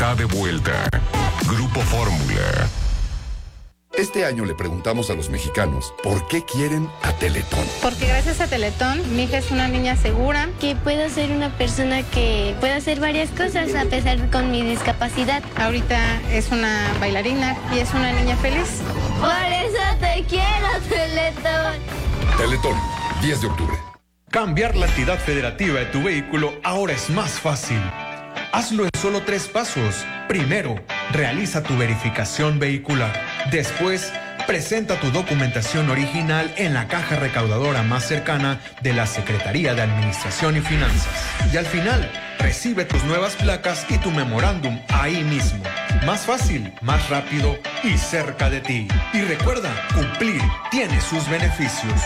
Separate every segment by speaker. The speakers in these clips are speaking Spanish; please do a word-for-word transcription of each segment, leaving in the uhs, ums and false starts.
Speaker 1: está de vuelta. Grupo Fórmula.
Speaker 2: Este año le preguntamos a los mexicanos por qué quieren a Teletón.
Speaker 3: Porque gracias a Teletón, mi hija es una niña segura.
Speaker 4: Que puedo ser una persona que pueda hacer varias cosas a pesar de con mi discapacidad.
Speaker 3: Ahorita es una bailarina y es una niña feliz.
Speaker 4: Por eso te quiero, Teletón.
Speaker 2: Teletón, diez de octubre.
Speaker 5: Cambiar la entidad federativa de tu vehículo ahora es más fácil. Hazlo en solo tres pasos. Primero, realiza tu verificación vehicular. Después, presenta tu documentación original en la caja recaudadora más cercana de la Secretaría de Administración y Finanzas. Y al final, recibe tus nuevas placas y tu memorándum ahí mismo. Más fácil, más rápido y cerca de ti. Y recuerda, cumplir tiene sus beneficios.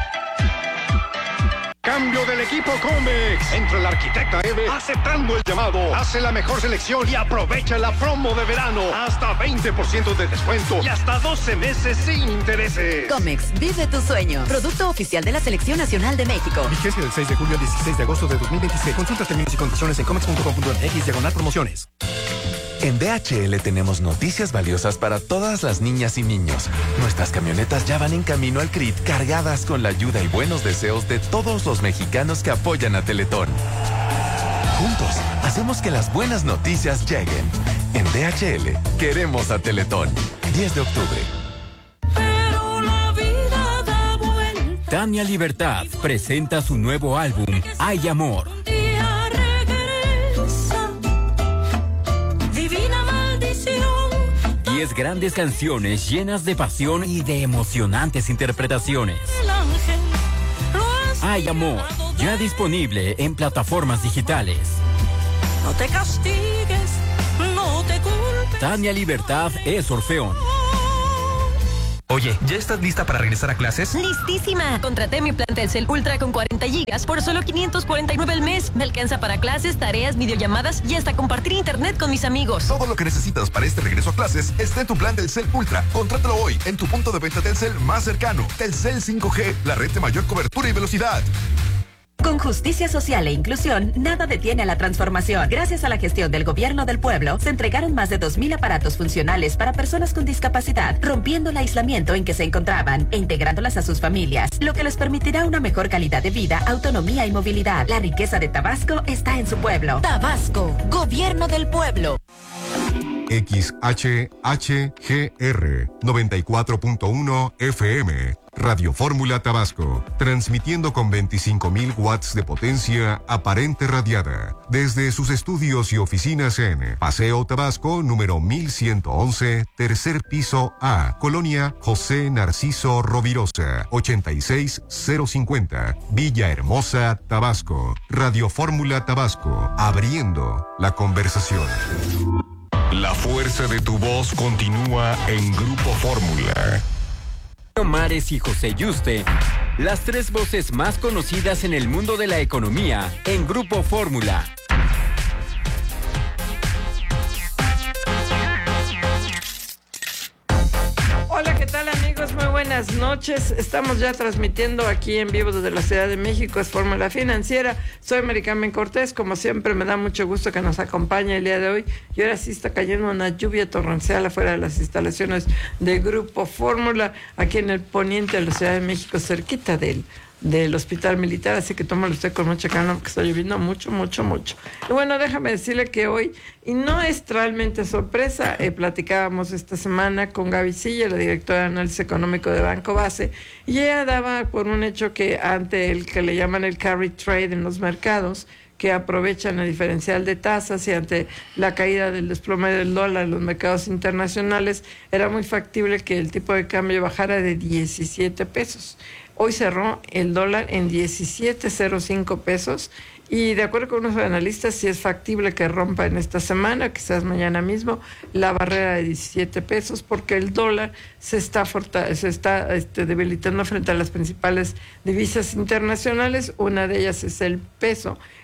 Speaker 6: Cambio del equipo Comex. Entra la arquitecta Eve aceptando el llamado. Hace la mejor selección y aprovecha la promo de verano. Hasta veinte por ciento de descuento y hasta doce meses sin intereses.
Speaker 7: Comex, vive tu sueño. Producto oficial de la Selección Nacional de México.
Speaker 8: Vigencia del seis de julio al dieciséis de agosto de dos mil veintiséis. Consulta términos y condiciones en comex punto com punto m x diagonal promociones.
Speaker 9: En D H L tenemos noticias valiosas para todas las niñas y niños. Nuestras camionetas ya van en camino al C R I T cargadas con la ayuda y buenos deseos de todos los mexicanos que apoyan a Teletón. Juntos, hacemos que las buenas noticias lleguen. En D H L, queremos a Teletón. diez de octubre.
Speaker 10: Pero la vida da vuelta.
Speaker 11: Tania Libertad presenta su nuevo álbum, Hay Amor. diez grandes canciones llenas de pasión y de emocionantes interpretaciones. Hay Amor, ya disponible en plataformas digitales.
Speaker 10: No te castigues, no te culpes.
Speaker 11: Tania Libertad es Orfeón.
Speaker 12: Oye, ¿ya estás lista para regresar a clases?
Speaker 13: ¡Listísima! Contraté mi plan Telcel Ultra con cuarenta gigas por solo quinientos cuarenta y nueve al mes. Me alcanza para clases, tareas, videollamadas y hasta compartir internet con mis amigos.
Speaker 14: Todo lo que necesitas para este regreso a clases está en tu plan Telcel Ultra. Contrátalo hoy en tu punto de venta Telcel más cercano. Telcel cinco G, la red de mayor cobertura y velocidad.
Speaker 7: Con justicia social e inclusión, nada detiene a la transformación. Gracias a la gestión del Gobierno del Pueblo, se entregaron más de dos mil aparatos funcionales para personas con discapacidad, rompiendo el aislamiento en que se encontraban e integrándolas a sus familias, lo que les permitirá una mejor calidad de vida, autonomía y movilidad. La riqueza de Tabasco está en su pueblo.
Speaker 15: Tabasco, Gobierno del Pueblo.
Speaker 16: X H H G R noventa y cuatro punto uno F M. Radio Fórmula Tabasco, transmitiendo con veinticinco mil watts de potencia aparente radiada, desde sus estudios y oficinas en Paseo Tabasco, número mil ciento once, tercer piso A, Colonia José Narciso Rovirosa, ochenta y seis cero cincuenta, Villahermosa, Tabasco. Radio Fórmula Tabasco, abriendo la conversación.
Speaker 1: La fuerza de tu voz continúa en Grupo Fórmula.
Speaker 11: Mares y José Yuste, las tres voces más conocidas en el mundo de la economía en Grupo Fórmula.
Speaker 17: Hola, ¿qué tal amigos? Muy buenas noches. Estamos ya transmitiendo aquí en vivo desde la Ciudad de México, es Fórmula Financiera. Soy Mari Carmen Cortés, como siempre me da mucho gusto que nos acompañe el día de hoy. Y ahora sí está cayendo una lluvia torrencial afuera de las instalaciones de Grupo Fórmula, aquí en el poniente de la Ciudad de México, cerquita del del Hospital Militar, así que tómalo usted con mucha calma porque está lloviendo mucho, mucho, mucho. Y bueno, déjame decirle que hoy, y no es realmente sorpresa, eh, platicábamos esta semana con Gaby Silla, la directora de análisis económico de Banco Base, y ella daba por un hecho que ante el que le llaman el carry trade en los mercados, que aprovechan el diferencial de tasas y ante la caída del desplome del dólar en los mercados internacionales, era muy factible que el tipo de cambio bajara de diecisiete pesos. Hoy cerró el dólar en diecisiete cero cinco pesos y de acuerdo con unos analistas sí es factible que rompa en esta semana, quizás mañana mismo, la barrera de diecisiete pesos porque el dólar se está forta- se está este, debilitando frente a las principales divisas internacionales. Una de ellas es el peso,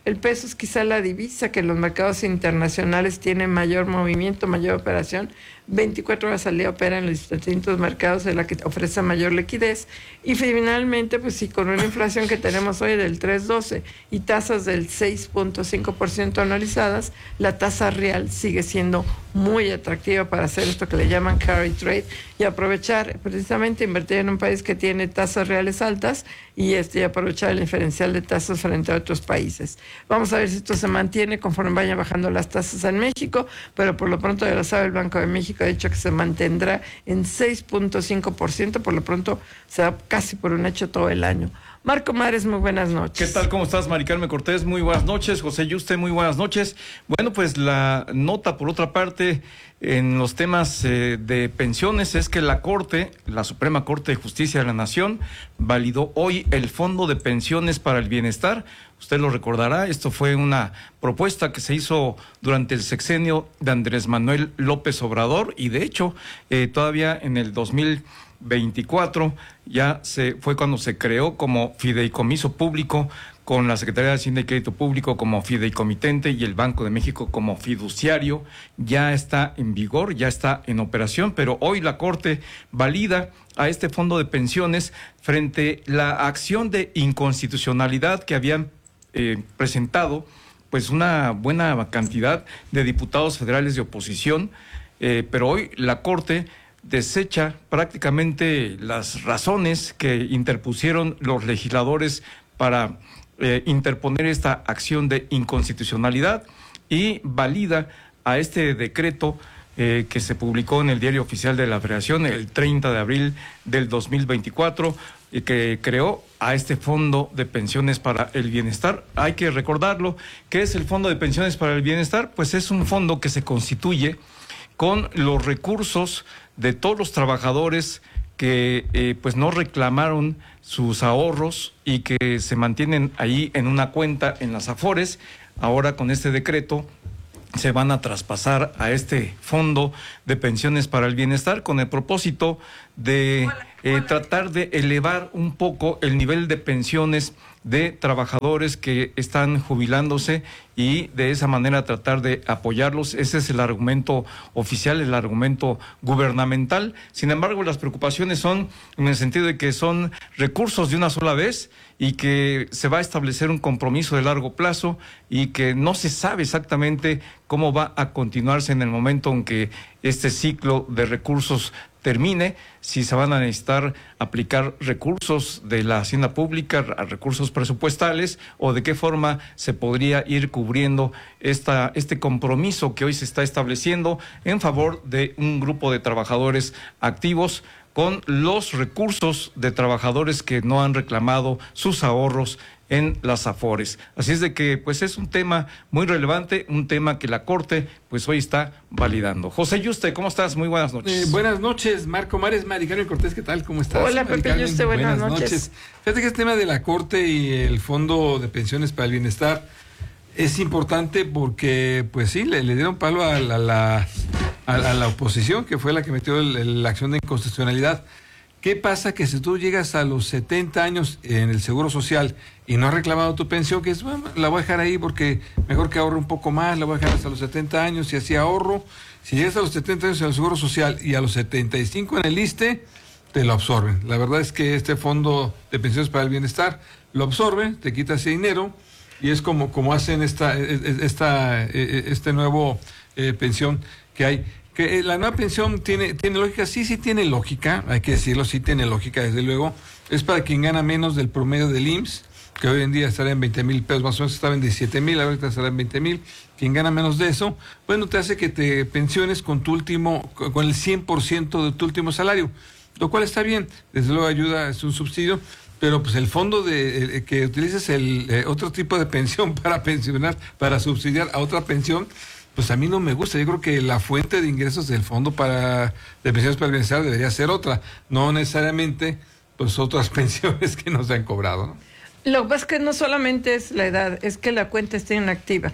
Speaker 17: El peso es quizá la divisa que en los mercados internacionales tiene mayor movimiento, mayor operación. veinticuatro horas al día opera en los distintos mercados, de la que ofrece mayor liquidez. Y finalmente, pues sí, con una inflación que tenemos hoy del tres punto doce y tasas del seis punto cinco por ciento anualizadas, la tasa real sigue siendo muy atractiva para hacer esto que le llaman carry trade y aprovechar, precisamente invertir en un país que tiene tasas reales altas y este, aprovechar el diferencial de tasas frente a otros países. Vamos a ver si esto se mantiene conforme vayan bajando las tasas en México, pero por lo pronto ya lo sabe el Banco de México, ha dicho que se mantendrá en seis punto cinco por ciento, por lo pronto se da casi por un hecho todo el año. Marco Mares, muy buenas noches.
Speaker 18: ¿Qué tal? ¿Cómo estás, Mari Carmen Cortés? Muy buenas noches. José Yuste, muy buenas noches. Bueno, pues la nota, por otra parte, en los temas eh, de pensiones es que la Corte, la Suprema Corte de Justicia de la Nación, validó hoy el Fondo de Pensiones para el Bienestar. Usted lo recordará, esto fue una propuesta que se hizo durante el sexenio de Andrés Manuel López Obrador y, de hecho, eh, todavía en el dos mil veinticuatro ya se fue cuando se creó como fideicomiso público, con la Secretaría de Hacienda y Crédito Público como fideicomitente y el Banco de México como fiduciario. Ya está en vigor, ya está en operación, pero hoy la Corte valida a este fondo de pensiones frente a la acción de inconstitucionalidad que habían eh, presentado pues una buena cantidad de diputados federales de oposición, eh, pero hoy la Corte desecha prácticamente las razones que interpusieron los legisladores para eh, interponer esta acción de inconstitucionalidad y valida a este decreto eh, que se publicó en el Diario Oficial de la Federación el treinta de abril del dos mil veinticuatro y que creó a este Fondo de Pensiones para el Bienestar. Hay que recordarlo. ¿Qué es el Fondo de Pensiones para el Bienestar? Pues es un fondo que se constituye con los recursos de todos los trabajadores que eh, pues no reclamaron sus ahorros y que se mantienen ahí en una cuenta en las Afores. Ahora con este decreto se van a traspasar a este Fondo de Pensiones para el Bienestar con el propósito de eh, tratar de elevar un poco el nivel de pensiones de trabajadores que están jubilándose y de esa manera tratar de apoyarlos. Ese es el argumento oficial, el argumento gubernamental. Sin embargo, las preocupaciones son en el sentido de que son recursos de una sola vez y que se va a establecer un compromiso de largo plazo y que no se sabe exactamente cómo va a continuarse en el momento en que este ciclo de recursos termine, si se van a necesitar aplicar recursos de la hacienda pública, recursos presupuestales, o de qué forma se podría ir cubriendo esta, este compromiso que hoy se está estableciendo en favor de un grupo de trabajadores activos con los recursos de trabajadores que no han reclamado sus ahorros en las Afores. Así es de que pues es un tema muy relevante, un tema que la Corte pues hoy está validando. José Yuste, ¿cómo estás? Muy buenas noches.
Speaker 19: Eh, buenas noches, Marco Mares, Mari Carmen Cortés, ¿qué tal? ¿Cómo estás?
Speaker 17: Hola, Pepe Yuste, buenas, buenas noches. noches.
Speaker 19: Fíjate que este tema de la Corte y el Fondo de Pensiones para el Bienestar es importante porque pues sí, le, le dieron palo a la, a, la, a, a la oposición, que fue la que metió el, el, la acción de inconstitucionalidad. ¿Qué pasa? Que si tú llegas a los setenta años en el Seguro Social y no has reclamado tu pensión, que es, bueno, la voy a dejar ahí porque mejor que ahorre un poco más, la voy a dejar hasta los setenta años y así ahorro. Si llegas a los setenta años en el Seguro Social y a los setenta y cinco en el ISSSTE, te lo absorben. La verdad es que este Fondo de Pensiones para el Bienestar lo absorbe, te quita ese dinero y es como, como hacen esta, esta, este nuevo eh, pensión que hay. Que la nueva pensión tiene tiene lógica, sí, sí tiene lógica, hay que decirlo, sí tiene lógica, desde luego. Es para quien gana menos del promedio del I M S S, que hoy en día estará en veinte mil pesos, más o menos estaba en diecisiete mil, ahorita estará en veinte mil. Quien gana menos de eso, bueno, te hace que te pensiones con tu último, con el cien por ciento de tu último salario, lo cual está bien, desde luego ayuda, es un subsidio, pero pues el fondo de eh, que utilices el eh, otro tipo de pensión para pensionar, para subsidiar a otra pensión, pues a mí no me gusta. Yo creo que la fuente de ingresos del Fondo para de Pensiones para el Bienestar debería ser otra, no necesariamente pues otras pensiones que no se han cobrado, ¿no?
Speaker 17: Lo que pasa es que no solamente es la edad, es que la cuenta esté inactiva.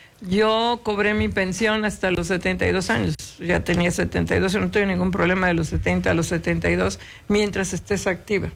Speaker 17: Yo cobré mi pensión hasta los setenta y dos años, ya tenía setenta y dos, yo no tengo ningún problema de los setenta a los setenta y dos mientras estés activa.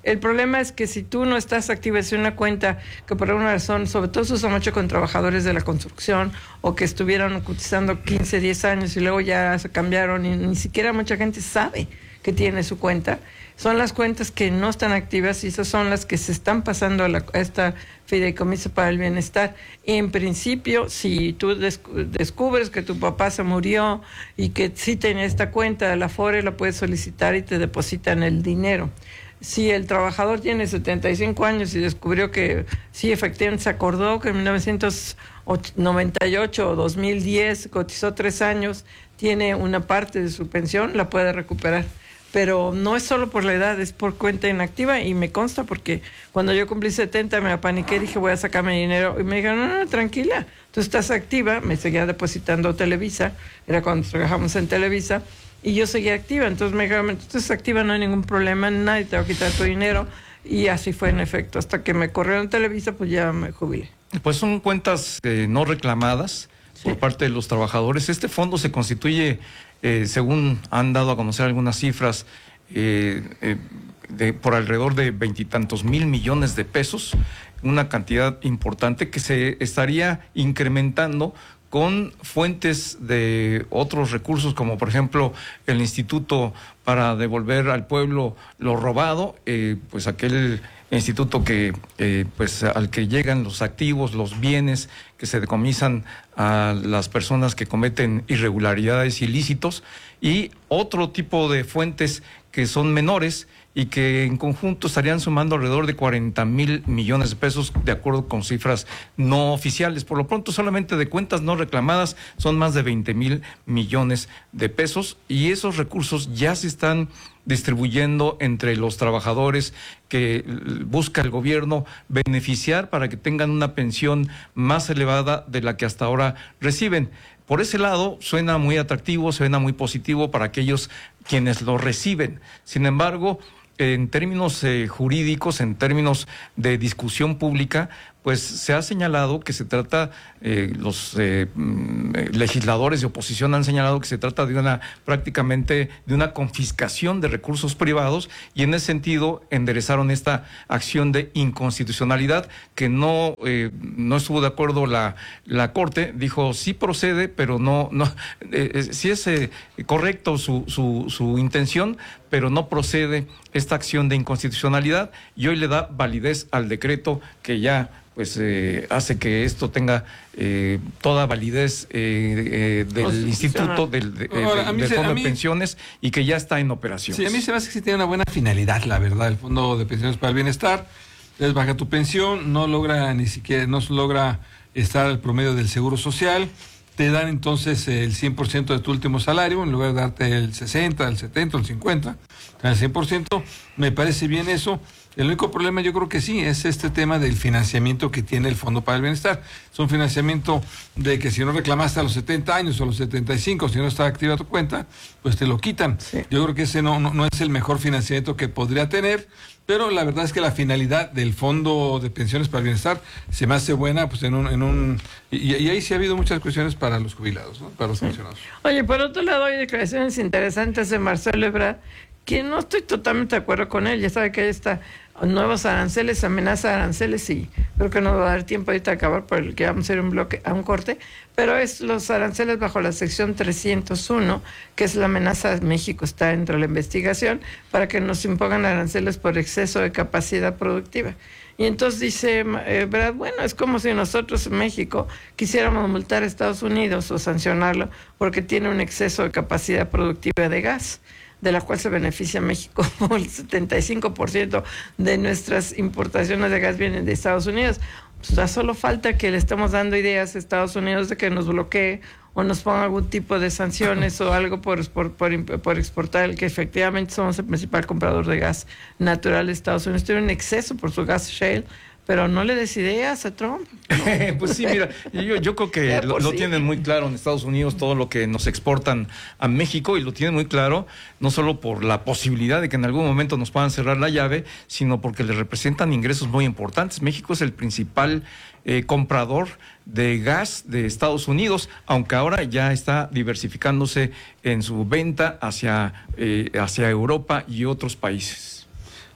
Speaker 17: El problema es que si tú no estás activa, es una cuenta que por alguna razón, sobre todo se usa mucho con trabajadores de la construcción o que estuvieron cotizando quince, diez años y luego ya se cambiaron y ni siquiera mucha gente sabe que tiene su cuenta. Son las cuentas que no están activas y esas son las que se están pasando a, la, a esta fideicomiso para el bienestar. Y en principio, si tú descu- descubres que tu papá se murió y que sí tiene esta cuenta de la Afore, la puedes solicitar y te depositan el dinero. Si el trabajador tiene setenta y cinco años y descubrió que sí, efectivamente se acordó que en mil novecientos noventa y ocho o dos mil diez cotizó tres años, tiene una parte de su pensión, la puede recuperar. Pero no es solo por la edad, es por cuenta inactiva y me consta porque cuando yo cumplí setenta me apaniqué y dije voy a sacarme dinero y me dijeron, no, no, tranquila, tú estás activa, me seguía depositando Televisa, era cuando trabajamos en Televisa y yo seguía activa, entonces me dijeron, tú estás activa, no hay ningún problema, nadie te va a quitar tu dinero y así fue en efecto, hasta que me corrieron Televisa pues ya me jubilé.
Speaker 18: Pues son cuentas eh, no reclamadas sí. por parte de los trabajadores. Este fondo se constituye... Eh, según han dado a conocer algunas cifras, eh, eh, de, por alrededor de veintitantos mil millones de pesos, una cantidad importante que se estaría incrementando con fuentes de otros recursos, como por ejemplo el Instituto para devolver al pueblo lo robado, eh, pues aquel instituto que eh, pues al que llegan los activos, los bienes que se decomisan a las personas que cometen irregularidades ilícitos y otro tipo de fuentes que son menores y que en conjunto estarían sumando alrededor de cuarenta mil millones de pesos de acuerdo con cifras no oficiales. Por lo pronto solamente de cuentas no reclamadas son más de veinte mil millones de pesos y esos recursos ya se están distribuyendo entre los trabajadores que busca el gobierno beneficiar para que tengan una pensión más elevada de la que hasta ahora reciben. Por ese lado, suena muy atractivo, suena muy positivo para aquellos quienes lo reciben. Sin embargo, en términos eh, jurídicos, en términos de discusión pública, pues se ha señalado que se trata, eh, los eh, legisladores de oposición han señalado que se trata de una, prácticamente de una confiscación de recursos privados y en ese sentido enderezaron esta acción de inconstitucionalidad que no, eh, no estuvo de acuerdo la, la Corte, dijo sí procede, pero no, no eh, sí es eh, correcto su, su, su intención, pero no procede esta acción de inconstitucionalidad y hoy le da validez al decreto que ya pues eh, hace que esto tenga eh, toda validez eh, eh, del instituto, del, de, Ahora, de, del Fondo de Pensiones y que ya está en operación.
Speaker 19: Sí, a mí se me hace que sí tiene una buena finalidad, la verdad, el Fondo de Pensiones para el Bienestar. Les baja tu pensión, no logra ni siquiera, no logra estar al promedio del Seguro Social, te dan entonces el cien por ciento de tu último salario, en lugar de darte el sesenta, el setenta, el cincuenta, el cien por ciento, me parece bien eso. El único problema yo creo que sí, es este tema del financiamiento que tiene el Fondo para el Bienestar. Es un financiamiento de que si no reclamaste a los setenta años o a los setenta y cinco, si no está activa tu cuenta, pues te lo quitan. Sí. Yo creo que ese no, no, no es el mejor financiamiento que podría tener, pero la verdad es que la finalidad del Fondo de Pensiones para el Bienestar se me hace buena, pues en un... En un y, y ahí sí ha habido muchas cuestiones para los jubilados, ¿no? Para los sí. pensionados.
Speaker 17: Oye, por otro lado hay declaraciones interesantes de Marcelo Ebrard, que no estoy totalmente de acuerdo con él. Ya sabe que hay esta nuevos aranceles, amenaza de aranceles y creo que no va a dar tiempo ahorita a acabar porque vamos a hacer un bloque, a un corte, pero es los aranceles bajo la sección trescientos uno, que es la amenaza. México está dentro de la investigación para que nos impongan aranceles por exceso de capacidad productiva. Y entonces dice eh, Brad, bueno, es como si nosotros en México quisiéramos multar a Estados Unidos o sancionarlo porque tiene un exceso de capacidad productiva de gas, de la cual se beneficia México. El setenta y cinco por ciento de nuestras importaciones de gas vienen de Estados Unidos. Pues ya solo falta que le estemos dando ideas a Estados Unidos de que nos bloquee o nos ponga algún tipo de sanciones o algo por, por, por, por exportar, el que efectivamente somos el principal comprador de gas natural de Estados Unidos. Tiene un exceso por su gas shale, pero no le des ideas a Trump. No.
Speaker 18: Pues sí, mira, yo, yo creo que lo, lo sí. tienen muy claro en Estados Unidos todo lo que nos exportan a México, y lo tienen muy claro no solo por la posibilidad de que en algún momento nos puedan cerrar la llave, sino porque les representan ingresos muy importantes. México es el principal eh, comprador de gas de Estados Unidos, aunque ahora ya está diversificándose en su venta hacia, eh, hacia Europa y otros países.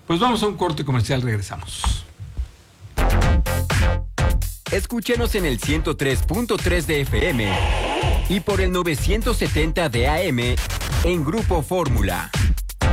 Speaker 19: Pues vamos a un corte comercial, regresamos.
Speaker 11: Escúchenos en el ciento tres punto tres de F M y por el novecientos setenta de A M en Grupo Fórmula.